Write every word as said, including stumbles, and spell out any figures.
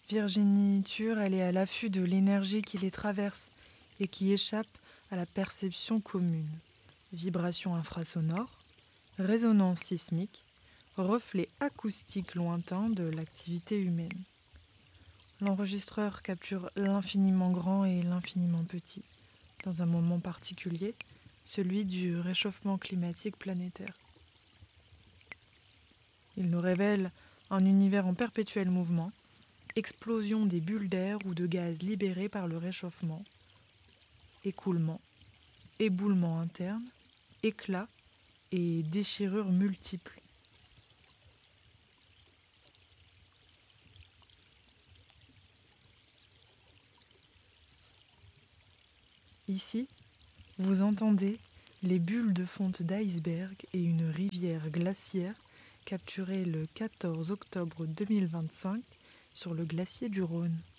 Virginie Tur, elle est à l'affût de l'énergie qui les traverse et qui échappe à la perception commune. Vibrations infrasonores, résonances sismiques, reflets acoustiques lointains de l'activité humaine. L'enregistreur capture l'infiniment grand et l'infiniment petit, dans un moment particulier, celui du réchauffement climatique planétaire. Il nous révèle un univers en perpétuel mouvement, explosion des bulles d'air ou de gaz libérés par le réchauffement, écoulement, éboulement interne, éclats et déchirures multiples. Ici, vous entendez les bulles de fonte d'iceberg et une rivière glaciaire capturée le quatorze octobre deux mille vingt-cinq sur le glacier du Rhône.